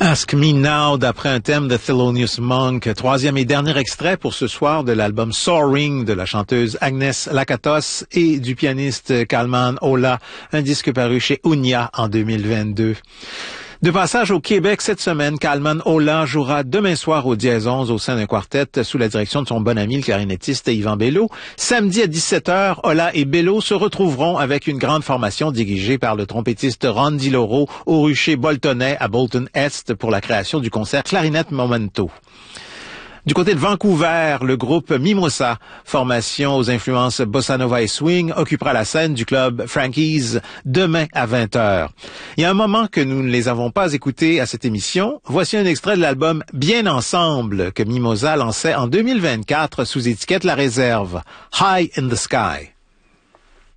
Ask Me Now, d'après un thème de Thelonious Monk, troisième et dernier extrait pour ce soir de l'album Soaring de la chanteuse Agnès Lakatos et du pianiste Kalman Ola, un disque paru chez Unia en 2022. De passage au Québec cette semaine, Kalman Ola jouera demain soir au Dièse 11 au sein d'un quartet sous la direction de son bon ami le clarinettiste Yvan Bello. Samedi à 17h, Ola et Bello se retrouveront avec une grande formation dirigée par le trompettiste Randy Loro au Rucher Boltonais à Bolton Est pour la création du concert Clarinette Momento. Du côté de Vancouver, le groupe Mimosa, formation aux influences bossa nova et swing, occupera la scène du club Frankie's demain à 20h. Il y a un moment que nous ne les avons pas écoutés à cette émission. Voici un extrait de l'album Bien Ensemble que Mimosa lançait en 2024 sous étiquette La Réserve, High in the Sky.